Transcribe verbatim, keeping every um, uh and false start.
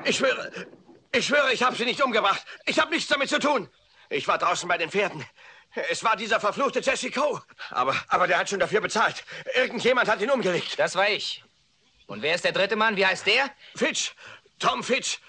Ich schwöre, ich schwöre, ich habe sie nicht umgebracht. Ich habe nichts damit zu tun. Ich war draußen bei den Pferden. Es war dieser verfluchte Jesse Coe. Aber, aber der hat schon dafür bezahlt. Irgendjemand hat ihn umgelegt. Das war ich. Und wer ist der dritte Mann? Wie heißt der? Fitch. Tom Fitch.